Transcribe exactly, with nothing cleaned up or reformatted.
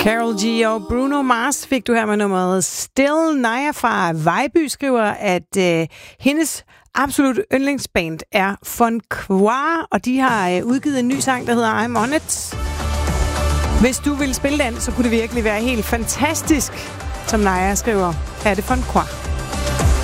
Karol G og Bruno Mars fik du her med nummeret Still. Naja fra Vejby skriver, at øh, hendes absolut yndlingsband er Von Qua, og de har øh, udgivet en ny sang, der hedder I'm On It. Hvis du vil spille den, så kunne det virkelig være helt fantastisk, som Naja skriver. Er det Von Qua?